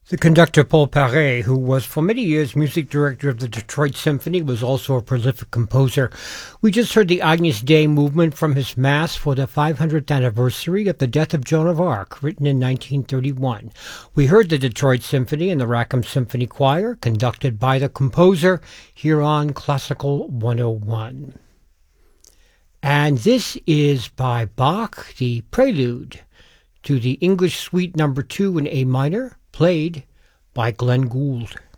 The conductor Paul Paré, who was for many years music director of the Detroit Symphony, was also a prolific composer. We just heard the Agnus Dei movement from his Mass for the 500th anniversary of the death of Joan of Arc, written in 1931. We heard the Detroit Symphony and the Rackham Symphony Choir, conducted by the composer, here on Classical 101. And this is by Bach, the prelude to the English Suite No. 2 in A minor, played by Glenn Gould.